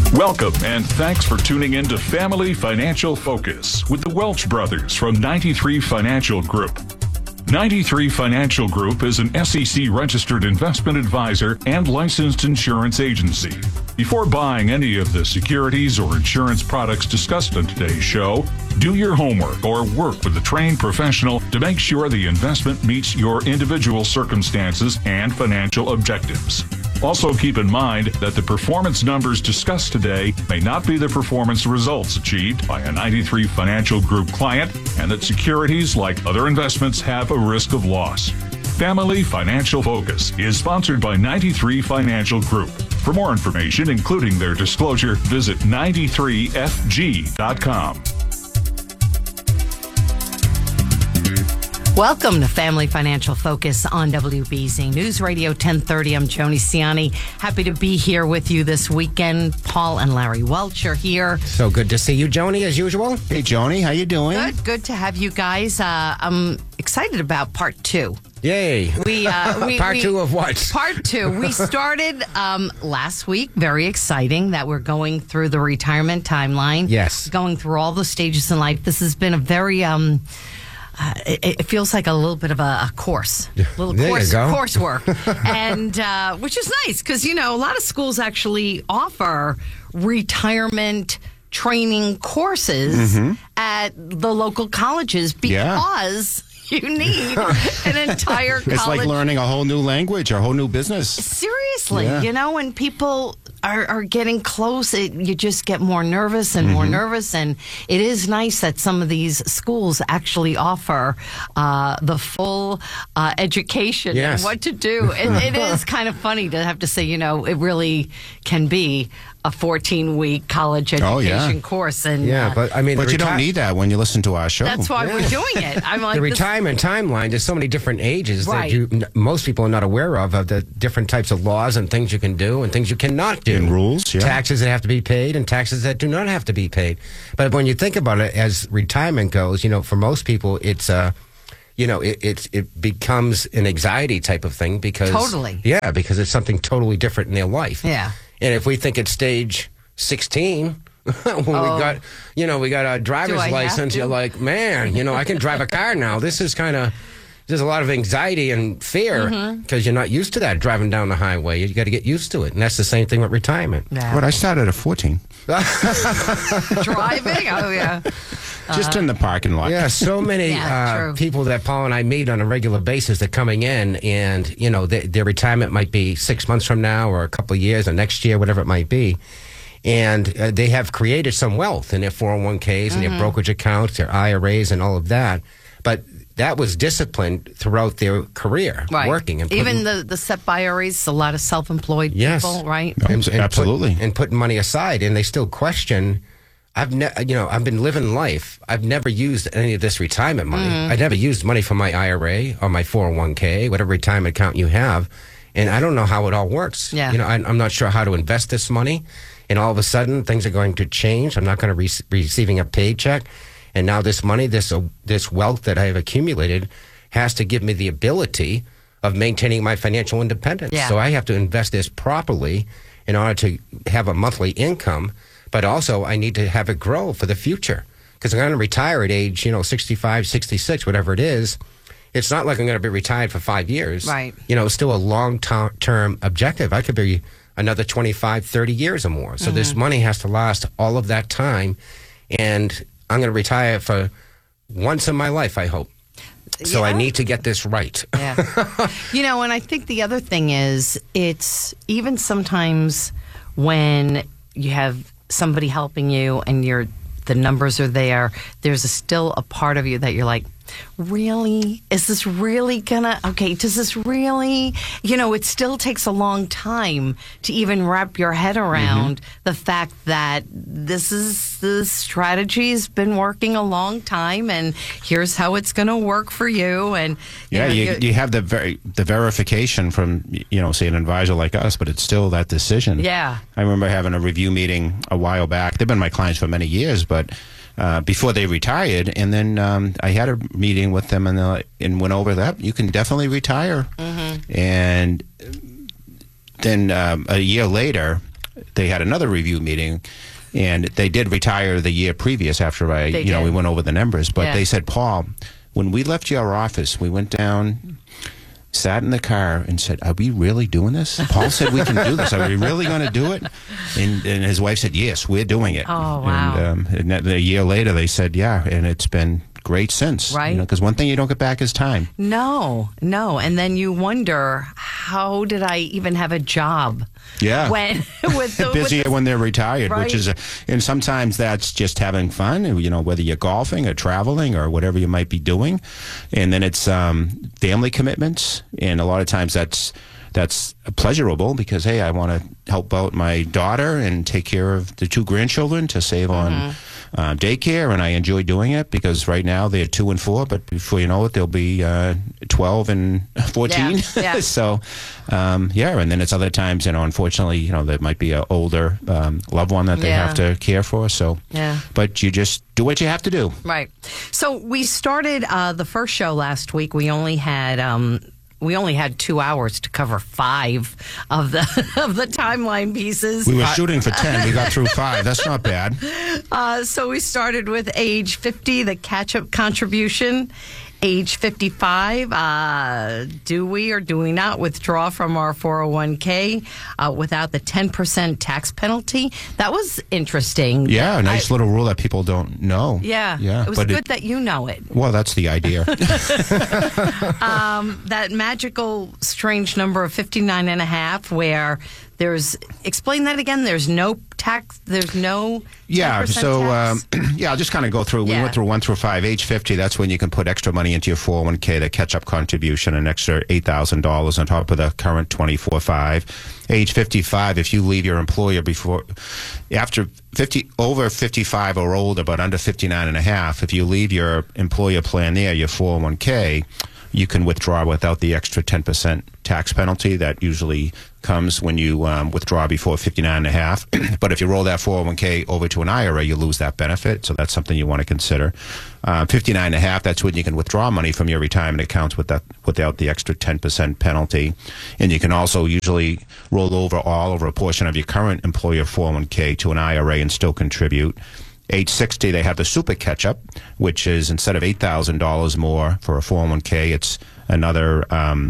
Welcome and thanks for tuning in to Family Financial Focus with the Welch Brothers from 93 Financial Group. 93 Financial Group is an SEC-registered investment advisor and licensed insurance agency. Before buying any of the securities or insurance products discussed on today's show, do your homework or work with a trained professional to make sure the investment meets your individual circumstances and financial objectives. Also keep in mind that the performance numbers discussed today may not be the performance results achieved by a 93 Financial Group client, and that securities, like other investments, have a risk of loss. Family Financial Focus is sponsored by 93 Financial Group. For more information, including their disclosure, visit 93fg.com. Welcome to Family Financial Focus on WBZ News Radio 1030. I'm Joni Ciani. Happy to be here with you this weekend. Paul and Larry Welch are here. So good to see you, Joni, as usual. Hey, Joni, how you doing? Good to have you guys. I'm excited about part two. Yay. Part two of what? Part two. We started last week. Very exciting that we're going through the retirement timeline. Yes. Going through all the stages in life. This has been a very... it feels like a little bit of a course, coursework, and which is nice because a lot of schools actually offer retirement training courses at the local colleges because you need an entire college. It's like learning a whole new language, a whole new business. Seriously, when people are getting close, you just get more nervous and more nervous. And it is nice that some of these schools actually offer the full education and what to do. It is kind of funny to have to say, it really can be a 14-week college education course. And but you don't need that when you listen to our show. That's why we're doing it. I'm like, the retirement timeline, there's so many different ages that most people are not aware of the different types of laws and things you can do and things you cannot do. And rules, taxes that have to be paid and taxes that do not have to be paid. But when you think about it as retirement goes, for most people, it's it becomes an anxiety type of thing because because it's something totally different in their life. Yeah. And if we think it's stage 16, when we got a driver's license, you're like, man, I can drive a car now. This is there's a lot of anxiety and fear because you're not used to that driving down the highway. You got to get used to it. And that's the same thing with retirement. Yeah. But I started at 14. Driving? Oh, yeah. Just in the parking lot. Yeah, so many people that Paul and I meet on a regular basis that coming in and, their retirement might be 6 months from now or a couple of years or next year, whatever it might be. And they have created some wealth in their 401ks and their brokerage accounts, their IRAs and all of that. But that was disciplined throughout their career, working. And even the SEP IRAs, a lot of self-employed people, right? Absolutely. And putting money aside, and they still question... I've been living life. I've never used any of this retirement money. I never used money from my IRA or my 401k, whatever retirement account you have. And I don't know how it all works. Yeah. I'm not sure how to invest this money. And all of a sudden, things are going to change. I'm not going to be receiving a paycheck. And now this money, this wealth that I have accumulated has to give me the ability of maintaining my financial independence. Yeah. So I have to invest this properly in order to have a monthly income. But also, I need to have it grow for the future. Because I'm going to retire at age, 65, 66, whatever it is. It's not like I'm going to be retired for 5 years. Right. It's still a long-term objective. I could be another 25, 30 years or more. So this money has to last all of that time. And I'm going to retire for once in my life, I hope. So I need to get this right. Yeah. And I think the other thing is, it's even sometimes when you have somebody helping you and the numbers are there, there's still a part of you that you're like, really? Is this really does this really, it still takes a long time to even wrap your head around the fact that the strategy's been working a long time and here's how it's going to work for you. And you have the verification from, say an advisor like us, but it's still that decision. Yeah. I remember having a review meeting a while back. They've been my clients for many years, but before they retired, and then I had a meeting with them and went over that. You can definitely retire. And then a year later, they had another review meeting, and they did retire the year previous after we went over the numbers. But they said, Paul, when we left your office, we went down, sat in the car and said, are we really doing this? Paul said we can do this. Are we really going to do it? And his wife said, yes, we're doing it. Oh, wow. And a year later, they said, yeah, and it's been great since. Right. Because one thing you don't get back is time. No. And then you wonder, how did I even have a job? Yeah. When busier when they're retired, right. which is, and sometimes that's just having fun, whether you're golfing or traveling or whatever you might be doing. And then it's family commitments. And a lot of times that's pleasurable because, hey, I want to help out my daughter and take care of the 2 grandchildren to save on daycare, and I enjoy doing it because right now they're 2 and 4, but before you know it, they'll be 12 and 14. Yeah. So, and then it's other times, unfortunately, there might be an older loved one that they have to care for. So, but you just do what you have to do. Right. So we started the first show last week. We only had 2 hours to cover 5 of the timeline pieces. We were shooting for 10. We got through 5. That's not bad. So we started with age 50, the catch-up contribution. Age 55, do we or do we not withdraw from our 401k without the 10% tax penalty? That was interesting. Yeah, a nice little rule that people don't know. Yeah. It was good that you know it. Well, that's the idea. That magical, strange number of 59 and a half where explain that again. There's no tax. There's no. Yeah. So, tax? I'll just kind of go through. We went through 1 through 5. Age 50, that's when you can put extra money into your 401k, the catch-up contribution, an extra $8,000 on top of the current 24/5. Age 55, if you leave your employer after 50, over 55 or older, but under 59 and a half, if you leave your employer plan there, your 401k, you can withdraw without the extra 10% tax penalty that usually comes when you withdraw before 59 and a half. But if you roll that 401k over to an IRA, you lose that benefit. So that's something you want to consider. 59 and a half, that's when you can withdraw money from your retirement accounts without the extra 10% penalty. And you can also usually roll over a portion of your current employer 401k to an IRA and still contribute. Age 60, they have the super catch-up, which is instead of $8,000 more for a 401k, it's another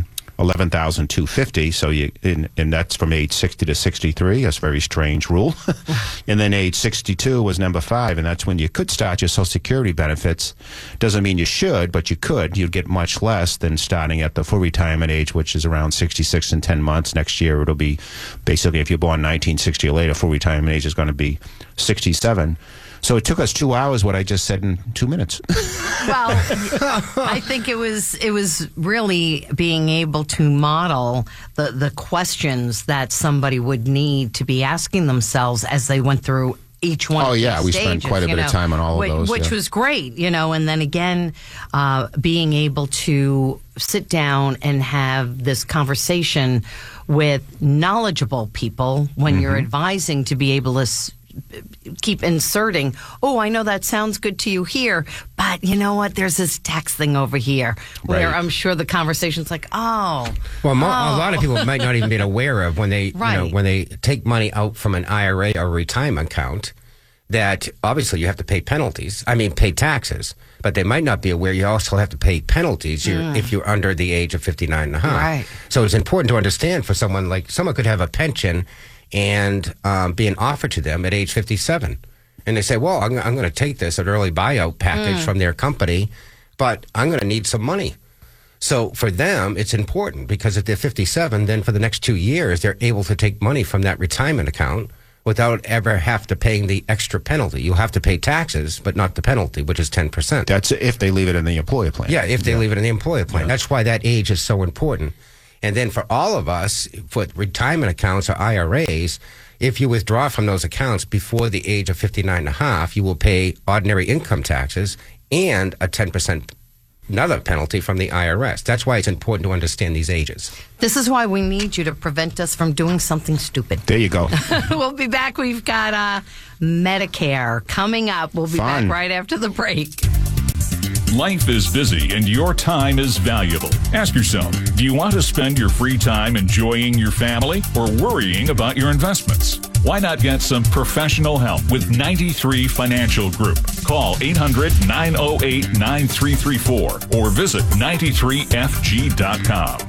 $11,250. So and that's from age 60 to 63. That's a very strange rule. And then age 62 was number 5, and that's when you could start your Social Security benefits. Doesn't mean you should, but you could. You'd get much less than starting at the full retirement age, which is around 66 and 10 months. Next year, it'll be basically, if you're born 1960 or later, full retirement age is going to be 67. So it took us 2 hours, what I just said, in 2 minutes. Well, I think it was really being able to model the questions that somebody would need to be asking themselves as they went through each one of these stages. We spent quite a bit of time on all of those. Which was great, and then again, being able to sit down and have this conversation with knowledgeable people when you're advising to be able to keep inserting, I know that sounds good to you here, but you know what? There's this tax thing over here where I'm sure the conversation's like, a lot of people might not even be aware of when they when they take money out from an IRA or retirement account, that obviously you have to pay pay taxes, but they might not be aware you also have to pay penalties if you're under the age of 59 and a half. Right. So it's important to understand for someone could have a pension and being offered to them at age 57. And they say, well, I'm going to take this, an early buyout package from their company, but I'm going to need some money. So for them, it's important because if they're 57, then for the next 2 years, they're able to take money from that retirement account without ever have to paying the extra penalty. You'll have to pay taxes, but not the penalty, which is 10%. That's if they leave it in the employer plan. Yeah, if they leave it in the employer plan. That's why that age is so important. And then for all of us, for retirement accounts or IRAs, if you withdraw from those accounts before the age of 59 and a half, you will pay ordinary income taxes and a 10% another penalty from the IRS. That's why it's important to understand these ages. This is why we need you to prevent us from doing something stupid. There you go. We'll be back. We've got Medicare coming up. We'll be back right after the break. Life is busy and your time is valuable. Ask yourself, do you want to spend your free time enjoying your family or worrying about your investments? Why not get some professional help with 93 Financial Group? Call 800-908-9334 or visit 93fg.com.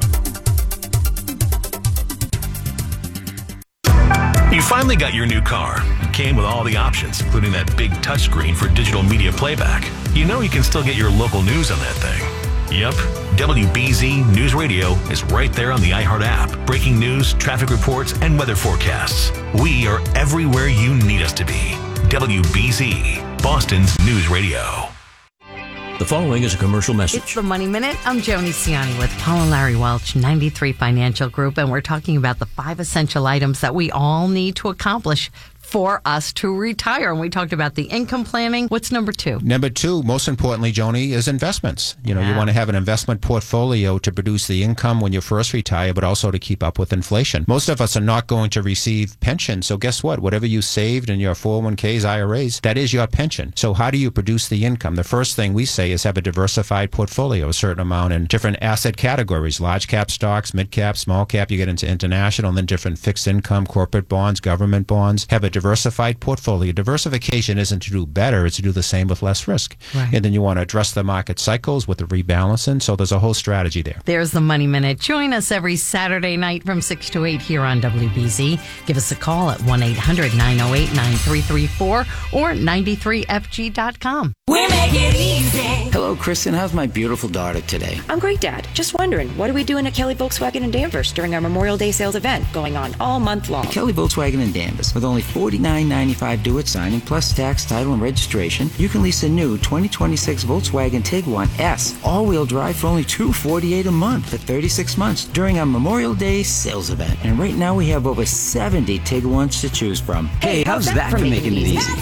You finally got your new car. It came with all the options, including that big touchscreen for digital media playback. You know you can still get your local news on that thing. Yep, WBZ News Radio is right there on the iHeart app. Breaking news, traffic reports, and weather forecasts. We are everywhere you need us to be. WBZ, Boston's News Radio. The following is a commercial message. It's the Money Minute. I'm Joni Ciani with Paul and Larry Welch, 93 Financial Group, and we're talking about the 5 essential items that we all need to accomplish for us to retire. And we talked about the income planning. What's number 2? Number 2, most importantly, Joni, is investments. You want to have an investment portfolio to produce the income when you first retire, but also to keep up with inflation. Most of us are not going to receive pension. So guess what? Whatever you saved in your 401ks, IRAs, that is your pension. So how do you produce the income? The first thing we say is have a diversified portfolio, a certain amount in different asset categories, large cap stocks, mid cap, small cap. You get into international, and then different fixed income, corporate bonds, government bonds. Have a diversified portfolio. Diversification isn't to do better, it's to do the same with less risk. Right. And then you want to address the market cycles with the rebalancing. So there's a whole strategy there. There's the Money Minute. Join us every Saturday night from 6 to 8 here on WBZ. Give us a call at 1-800-908-9334 or 93fg.com. We make it easy. Hello, Kristen. How's my beautiful daughter today? I'm great, Dad. Just wondering, what are we doing at Kelly Volkswagen in Danvers during our Memorial Day sales event going on all month long? Kelly Volkswagen in Danvers. With only $49.95 due at signing, plus tax, title, and registration, you can lease a new 2026 Volkswagen Tiguan S all-wheel drive for only $248 a month for 36 months during our Memorial Day sales event. And right now we have over 70 Tiguans to choose from. Hey, how's that for making it easy?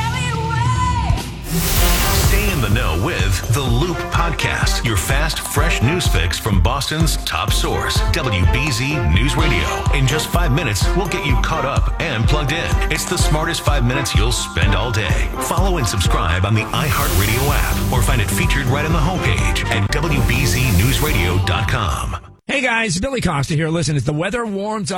Stay in the know with The Loop Podcast, your fast, fresh news fix from Boston's top source, WBZ News Radio. In just 5 minutes, we'll get you caught up and plugged in. It's the smartest 5 minutes you'll spend all day. Follow and subscribe on the iHeartRadio app or find it featured right on the homepage at WBZNewsRadio.com. Hey guys, Billy Costa here. Listen, as the weather warms up,